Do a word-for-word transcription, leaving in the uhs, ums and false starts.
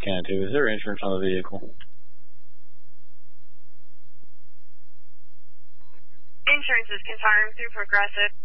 can too. Is there insurance on the vehicle? Insurance is confirmed through Progressive.